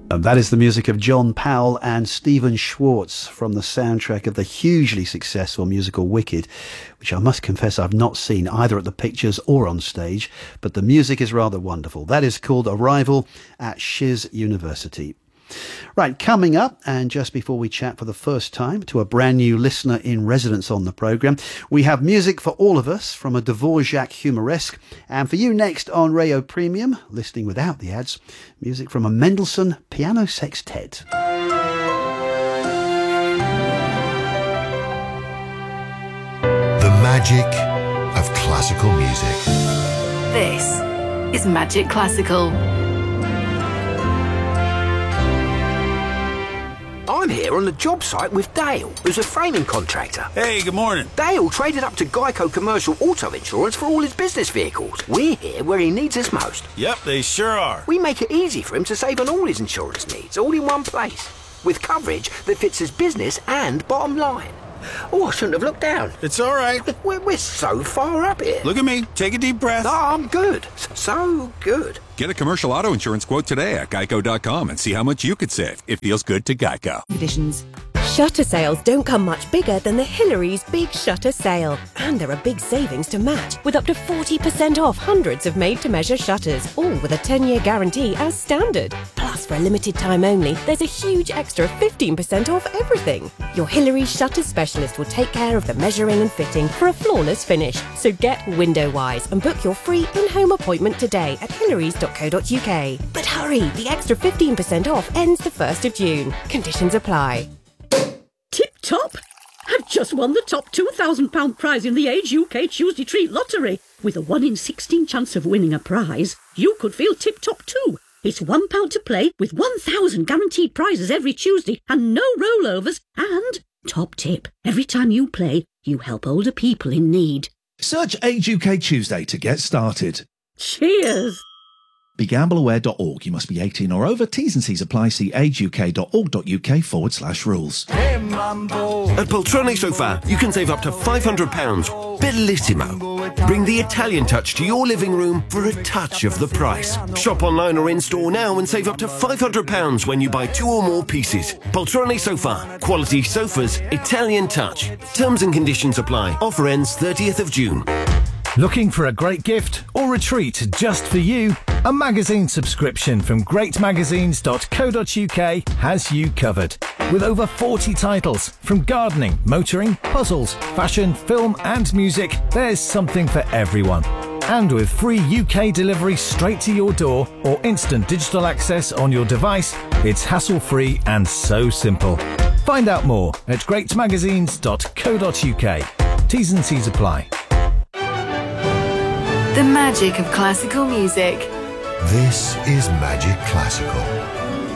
That is the music of John Powell and Stephen Schwartz from the soundtrack of the hugely successful musical Wicked, which I must confess I've not seen either at the pictures or on stage, but the music is rather wonderful. That is called Arrival at Shiz University. Right, coming up, and just before we chat for the first time to a brand new listener in residence on the programme, we have music for all of us from a Dvorak humoresque, and for you next on Rayo Premium, listening without the ads, music from a Mendelssohn piano sextet. The magic of classical music. This is Magic Classical. I'm here on the job site with Dale, who's a framing contractor. Hey, good morning. Dale traded up to Geico Commercial Auto Insurance for all his business vehicles. We're here where he needs us most. Yep, they sure are. We make it easy for him to save on all his insurance needs, all in one place, with coverage that fits his business and bottom line. Oh, I shouldn't have looked down. It's all right. We're so far up here. Look at me. Take a deep breath. No, I'm good. So good. Get a commercial auto insurance quote today at geico.com and see how much you could save. It feels good to Geico. Conditions. Shutter sales don't come much bigger than the Hillary's Big Shutter Sale. And there are big savings to match, with up to 40% off hundreds of made-to-measure shutters, all with a 10-year guarantee as standard. Plus, for a limited time only, there's a huge extra 15% off everything. Your Hillary's Shutter Specialist will take care of the measuring and fitting for a flawless finish. So get window-wise and book your free in-home appointment today at hillarys.co.uk. But hurry, the extra 15% off ends the 1st of June. Conditions apply. Tip-top! I've just won the top £2,000 prize in the Age UK Tuesday Treat Lottery. With a 1 in 16 chance of winning a prize, you could feel tip-top too. It's £1 to play with 1,000 guaranteed prizes every Tuesday and no rollovers. And, top tip, every time you play, you help older people in need. Search Age UK Tuesday to get started. Cheers! BeGambleAware.org. You must be 18 or over. T's and C's apply. See ageuk.org.uk/rules. At Poltrone Sofa, you can save up to £500. Bellissimo. Bring the Italian touch to your living room for a touch of the price. Shop online or in-store now and save up to £500 when you buy 2 or more pieces. Poltrone Sofa. Quality sofas, Italian touch. Terms and conditions apply. Offer ends 30th of June. Looking for a great gift or a treat just for you? A magazine subscription from greatmagazines.co.uk has you covered. With over 40 titles, from gardening, motoring, puzzles, fashion, film and music, there's something for everyone. And with free UK delivery straight to your door or instant digital access on your device, it's hassle-free and so simple. Find out more at greatmagazines.co.uk. T's and C's apply. The magic of classical music. This is Magic Classical.